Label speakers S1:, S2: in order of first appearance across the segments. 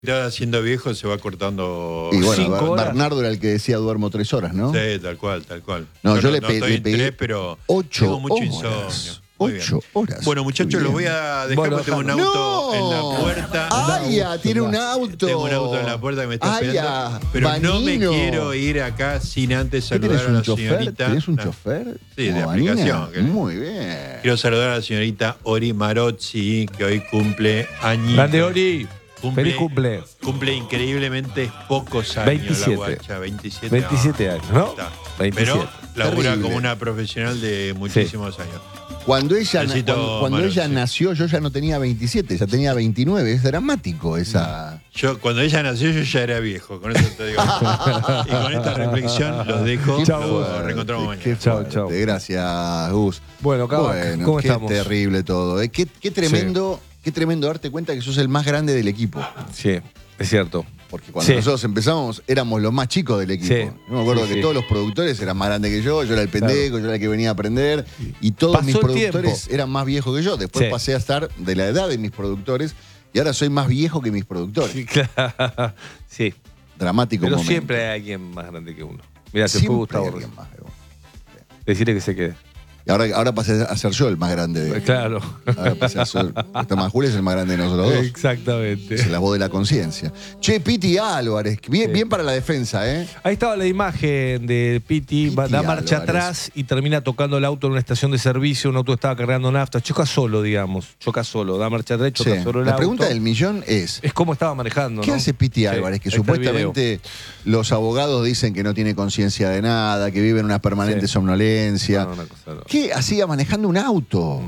S1: Está haciendo viejo, se va cortando.
S2: Y bueno,
S3: 5 horas.
S2: Bernardo era el que decía duermo 3 horas, ¿no?
S1: Sí, tal cual, tal cual.
S2: No, yo le
S1: estoy en
S2: pegué
S1: 3, pero
S2: 8
S1: tengo mucho
S2: horas.
S1: insomnio. Muy bien.
S2: 8 horas.
S1: Bueno, muchachos,
S2: Muy
S1: lo
S2: bien.
S1: voy a dejar
S3: Bueno,
S1: porque tengo un
S3: Carlos.
S1: auto en la puerta.
S2: ¡Ay, ya! Tiene un auto.
S1: Tengo un auto en la puerta que me está
S2: ¡Ay,
S1: esperando.
S2: ya!
S1: Pero no me
S2: Vanino.
S1: quiero ir acá sin antes
S2: ¿Qué
S1: saludar
S2: tenés,
S1: a
S2: un
S1: la
S2: chofer?
S1: señorita.
S2: ¿Tenés un
S1: No.
S2: chofer?
S1: Sí, de
S2: Como
S1: aplicación.
S2: Vanina. Muy bien.
S1: Quiero saludar a la señorita Ori Marozzi, que hoy cumple años.
S3: Grande Ori. Feliz cumple.
S1: Cumple increíblemente pocos años
S3: 27.
S1: la guacha, 27.
S3: 27 años, ¿no?
S1: Está.
S3: 27.
S1: Pero labura
S2: Terrible.
S1: como una profesional de muchísimos años.
S2: Cuando ella,
S1: Besito,
S2: cuando
S1: Maro,
S2: ella
S1: sí.
S2: nació, yo ya no tenía 27, ya tenía 29. Es dramático esa.
S1: Cuando ella nació, yo ya era viejo, con eso te digo. Y con esta reflexión los dejo.
S3: Chau,
S1: Los
S3: Gus.
S1: reencontramos mañana.
S2: Qué
S3: Chau,
S2: fuerte.
S3: chau.
S2: Gracias, Gus.
S3: Bueno, Cava, ¿cómo
S2: qué
S3: estamos?
S2: terrible todo. Qué tremendo darte cuenta que sos el más grande del equipo.
S3: Sí, es cierto.
S2: Porque cuando
S3: Sí.
S2: nosotros empezamos, éramos los más chicos del equipo.
S3: Sí.
S2: Yo me acuerdo
S3: Sí,
S2: que
S3: sí.
S2: todos los productores eran más grandes que yo era el pendejo, yo era el que venía a aprender. Y todos
S3: Pasó
S2: mis
S3: el
S2: productores
S3: tiempo.
S2: eran más viejos que yo. Después
S3: Sí.
S2: pasé a estar de la edad de mis productores y ahora soy más viejo que mis productores.
S3: Sí, claro. Sí.
S2: Dramático
S3: Pero
S2: momento.
S3: siempre hay alguien más grande que uno. Mira, se fue
S2: Siempre
S3: Gustavo.
S2: hay alguien más, ¿no?
S3: Decirle que se quede.
S2: Y ahora pasé a ser yo el más grande de.
S3: Claro.
S2: Ahora pasé a ser. Julio es el más grande de nosotros dos.
S3: Exactamente.
S2: Es la voz de la conciencia. Che, Piti Álvarez, bien para la defensa, ¿eh?
S3: Ahí estaba la imagen de Piti, da marcha
S2: Álvarez.
S3: atrás y termina tocando el auto en una estación de servicio. Un auto estaba cargando nafta. Choca solo, digamos. Choca solo. Da marcha atrás, choca
S2: Sí.
S3: solo el
S2: La
S3: auto.
S2: pregunta del millón es.
S3: Es cómo estaba manejando,
S2: ¿Qué
S3: ¿no?
S2: hace Piti
S3: Sí,
S2: Álvarez? Que
S3: ahí está el
S2: supuestamente los abogados dicen que no tiene conciencia de nada, que vive en una permanente
S3: Sí.
S2: somnolencia.
S3: No, una cosa no.
S2: ¿Qué hacía manejando un auto?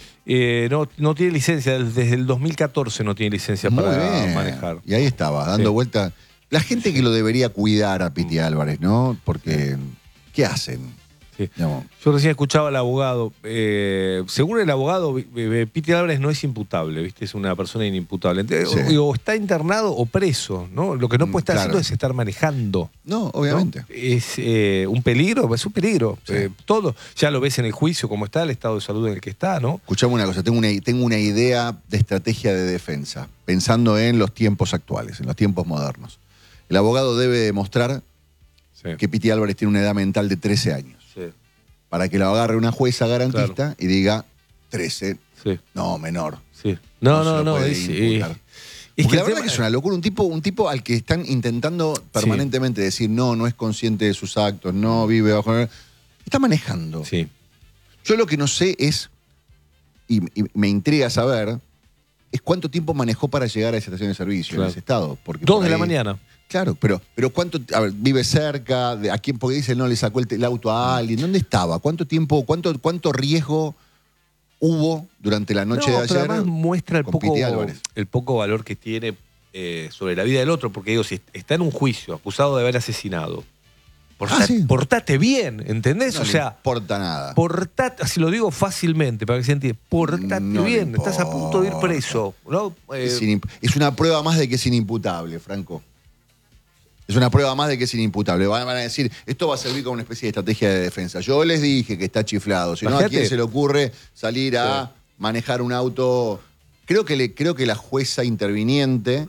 S3: No tiene licencia, desde el 2014 no tiene licencia
S2: Muy
S3: para
S2: bien.
S3: manejar.
S2: Y ahí estaba, dando
S3: Sí.
S2: vuelta. La gente que lo debería cuidar a Piti Álvarez, ¿no? Porque, ¿qué hacen?
S3: Sí.
S2: Digamos,
S3: Yo recién escuchaba al abogado. Según el abogado, Piti Álvarez no es imputable, ¿viste? Es una persona inimputable.
S2: Sí.
S3: O está internado o preso, ¿no? Lo que no puede estar
S2: Claro.
S3: haciendo es estar manejando.
S2: no,
S3: ¿no?
S2: obviamente.
S3: Es un peligro, es un peligro.
S2: Sí.
S3: Todo. Ya lo ves en el juicio, cómo está, el estado de salud en el que está, ¿no?
S2: Escuchame una cosa, tengo una idea de estrategia de defensa, pensando en los tiempos actuales, en los tiempos modernos. El abogado debe demostrar
S3: Sí.
S2: que Piti Álvarez tiene una edad mental de 13 años,
S3: Sí.
S2: para que lo agarre una jueza garantista y diga 13,
S3: Sí.
S2: no, menor.
S3: Sí. No,
S2: se lo
S3: no,
S2: puede
S3: es,
S2: imputar.
S3: es
S2: Porque
S3: que
S2: la
S3: el
S2: verdad
S3: tema-
S2: que es una locura, un tipo al que están intentando permanentemente decir no es consciente de sus actos, no vive bajo... Está manejando.
S3: Sí.
S2: Yo lo que no sé es, y me intriga saber, es cuánto tiempo manejó para llegar a esa estación de servicio
S3: Claro.
S2: en ese estado. Porque
S3: 2
S2: por
S3: de la
S2: ahí-
S3: mañana.
S2: Claro, pero cuánto, a ver, vive cerca, a quién, porque dice no le sacó el auto a alguien, ¿dónde estaba? ¿Cuánto tiempo, cuánto riesgo hubo durante la noche
S3: No,
S2: de
S3: pero
S2: ayer?
S3: además muestra
S2: con Piti Álvarez?
S3: el poco valor que tiene sobre la vida del otro, porque digo, si está en un juicio acusado de haber asesinado,
S2: Sí.
S3: portate bien, ¿entendés?
S2: No
S3: o
S2: le
S3: sea,
S2: importa nada.
S3: portate, así lo digo fácilmente para que se entienda, portate
S2: No le
S3: bien, estás a punto de ir
S2: importa.
S3: preso, ¿no?
S2: Es una prueba más de que es inimputable, Franco. Es una prueba más de que es inimputable. Van a decir, esto va a servir como una especie de estrategia de defensa. Yo les dije que está chiflado. Si no, ¿a
S3: Imagínate.
S2: quién se le ocurre salir a manejar un auto? Creo que la jueza interviniente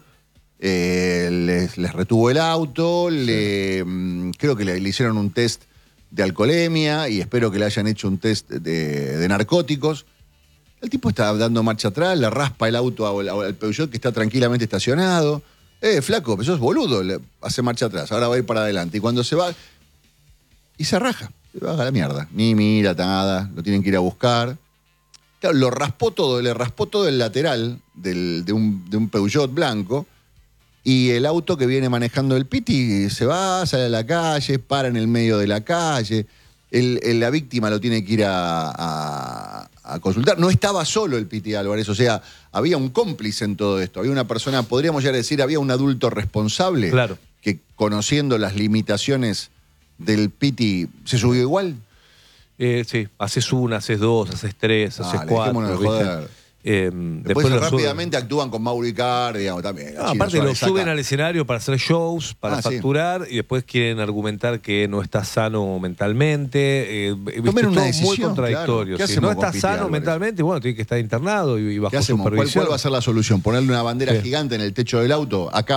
S2: les retuvo el auto, creo que le hicieron un test de alcoholemia y espero que le hayan hecho un test de narcóticos. El tipo está dando marcha atrás, le raspa el auto al Peugeot que está tranquilamente estacionado. Flaco, pero sos boludo, le hace marcha atrás, ahora va a ir para adelante. Y cuando se va, y se raja, se va a la mierda. Ni mira nada, lo tienen que ir a buscar. Claro, le raspó todo el lateral de un Peugeot blanco. Y el auto que viene manejando el Piti se va, sale a la calle, para en el medio de la calle. La víctima lo tiene que ir a consultar. No estaba solo el Piti Álvarez, o sea, había un cómplice en todo esto. Había una persona, podríamos ya decir, había un adulto responsable
S3: Claro.
S2: que, conociendo las limitaciones del Piti, se subió igual.
S3: Sí, haces una, haces dos, haces tres, haces
S2: Dale, dejémonos
S3: cuatro.
S2: de
S3: ¿viste?
S2: joder. Después rápidamente actúan con Mauro Icardi, digamos, también.
S3: Aparte lo suben al escenario para hacer shows, para facturar, y después quieren argumentar que no está sano mentalmente.
S2: Tomen una decisión,
S3: muy contradictorio.
S2: Claro.
S3: Si no está sano mentalmente, bueno, tiene que estar internado y bajo supervisión.
S2: ¿Cuál va a ser la solución? ¿Ponerle una bandera gigante en el techo del auto? Acá